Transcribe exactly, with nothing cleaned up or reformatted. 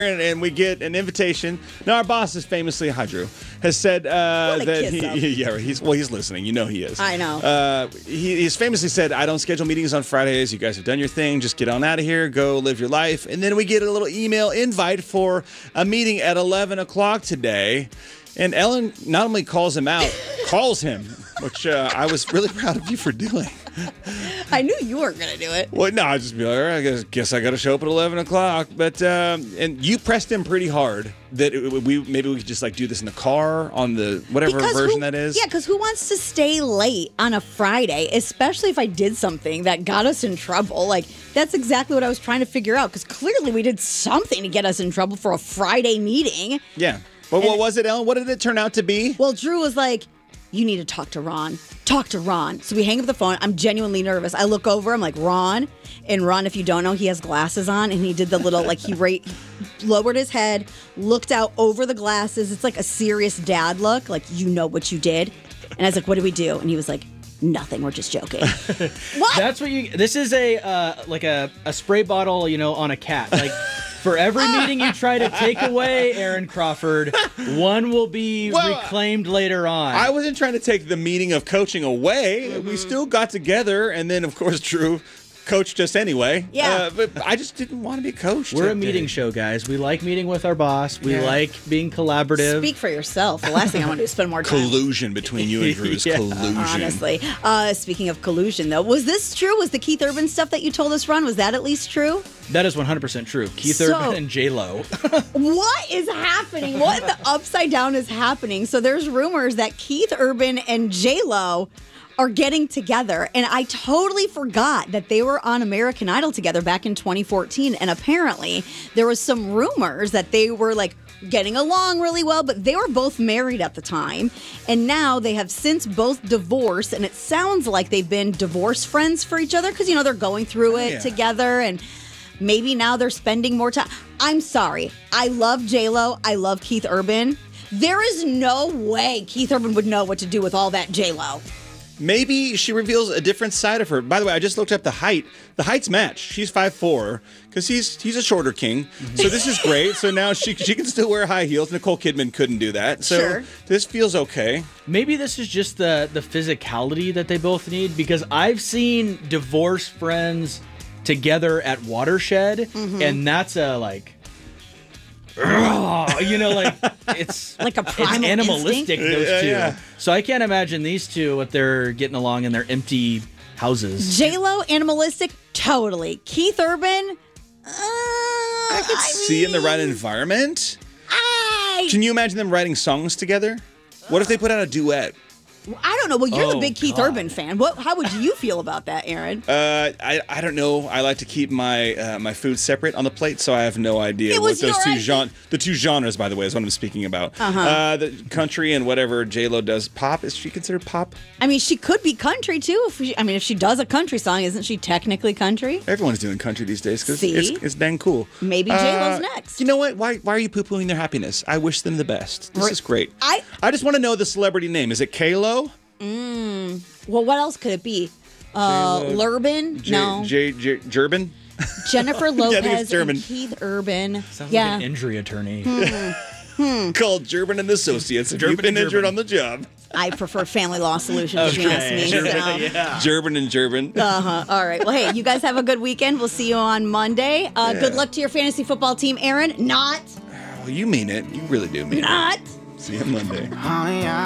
and we get an invitation. Now, our boss is famously, hi, Drew, has said uh, that he, yeah, he's well, he's listening. You know he is. I know. Uh, he, he's famously said, I don't schedule meetings on Fridays. You guys have done your thing. Just get on out of here. Go live your life. And then we get a little email invite for a meeting at eleven o'clock today. And Ellen not only calls him out, calls him, which uh, I was really proud of you for doing. I knew you weren't going to do it. Well, no, I just be like, all right, I guess, guess I got to show up at eleven o'clock. But, um, and you pressed him pretty hard that it, we maybe we could just like do this in the car on the whatever Because version who, that is. Yeah, because who wants to stay late on a Friday, especially if I did something that got us in trouble? Like, that's exactly what I was trying to figure out, because clearly we did something to get us in trouble for a Friday meeting. Yeah. But what was it, Ellen? What did it turn out to be? Well, Drew was like, you need to talk to Ron. Talk to Ron. So we hang up the phone. I'm genuinely nervous. I look over. I'm like, Ron. And Ron, if you don't know, he has glasses on. And he did the little, like, he ra- lowered his head, looked out over the glasses. It's like a serious dad look. Like, you know what you did. And I was like, what did we do? And he was like, nothing. We're just joking. What? That's what you, this is a, uh, like a, a spray bottle, you know, on a cat. Like, for every meeting you try to take away, Aaron Crawford, one will be well, reclaimed later on. I wasn't trying to take the meaning of coaching away. Mm-hmm. We still got together, and then, of course, Drew coached us anyway. Yeah. Uh, but I just didn't want to be coached. We're a meeting show, guys. We like meeting with our boss. We yeah. like being collaborative. Speak for yourself. The last thing I want to do is spend more time. Collusion between you and Drew is yeah. collusion. Honestly. Uh, speaking of collusion, though, was this true? Was the Keith Urban stuff that you told us, Ron, was that at least true? That is one hundred percent true. Keith so, Urban and J-Lo. What is happening? What the upside down is happening? So there's rumors that Keith Urban and J-Lo are getting together. And I totally forgot that they were on American Idol together back in twenty fourteen. And apparently there was some rumors that they were like getting along really well, but they were both married at the time. And now they have since both divorced. And it sounds like they've been divorce friends for each other because, you know, they're going through it oh, yeah. together. And maybe now they're spending more time. I'm sorry. I love J-Lo. I love Keith Urban. There is no way Keith Urban would know what to do with all that J-Lo. Maybe she reveals a different side of her. By the way, I just looked up the height. The heights match. She's five foot four because he's he's a shorter king. Mm-hmm. So this is great. So now she she can still wear high heels. Nicole Kidman couldn't do that. So sure. This feels okay. Maybe this is just the, the physicality that they both need, because I've seen divorced friends together at Watershed, mm-hmm. and that's a like... you know, like it's like a primal it's animalistic. Instinct. Those yeah, two, yeah. So I can't imagine these two what they're getting along in their empty houses. J-Lo, animalistic, totally. Keith Urban, uh, I could I see mean, in the right environment. I Can you imagine them writing songs together? What if they put out a duet? I don't know. Well, you're oh, the big Keith God. Urban fan. What? How would you feel about that, Aaron? Uh, I I don't know. I like to keep my uh, my food separate on the plate, so I have no idea It what was those your two idea. gen- the two genres, by the way, is what I'm speaking about. Uh-huh. Uh, the country and whatever J-Lo does. Pop, is she considered pop? I mean, she could be country too. If she, I mean, if she does a country song, isn't she technically country? Everyone's doing country these days because See? it's, it's dang cool. Maybe J-Lo's Uh, next. You know what? Why why are you poo-pooing their happiness? I wish them the best. This Right. is great. I- I just want to know the celebrity name. Is it K-Lo? Mm. Well, what else could it be? Uh, J-Lo. Lurbin? J- no. J- J- Jerbin? Jennifer think it's Lopez German. and Keith Urban. Sounds yeah. like an injury attorney. Hmm. Called Jerbin and Associates. If you've Jerbin been and injured Jerbin. on the job. I prefer Family Law Solutions, if you ask me. Okay. So. Yeah. Jerbin and Jerbin. Uh-huh. All right. Well, hey, you guys have a good weekend. We'll see you on Monday. Uh, Yeah. Good luck to your fantasy football team, Aaron. Not. Well, you mean it. You really do mean Not. it. See you Monday. Oh, yeah.